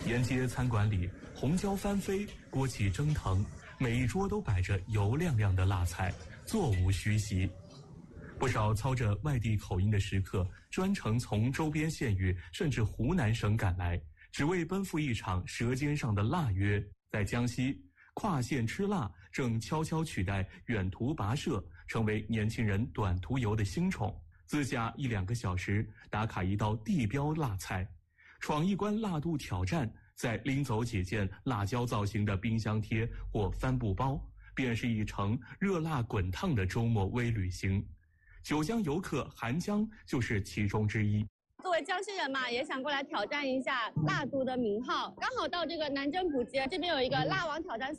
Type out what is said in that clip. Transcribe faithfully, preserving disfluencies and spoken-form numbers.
沿街餐馆里，红椒翻飞，锅气蒸腾，每一桌都摆着油亮亮的辣菜，座无虚席。不少操着外地口音的食客专程从周边县域甚至湖南省赶来，只为奔赴一场舌尖上的腊约。在江西，跨县吃辣正悄悄取代远途跋涉，成为年轻人短途游的新宠。自驾一两个小时打卡一道地标辣菜，闯一关辣度挑战，再拎走几件辣椒造型的冰箱贴或帆布包，便是一程热辣滚烫的周末微旅行。九江游客韩江就是其中之一。 作为江西人嘛，也想过来挑战一下辣度的名号。刚好到这个南征普街，这边有一个辣王挑战赛。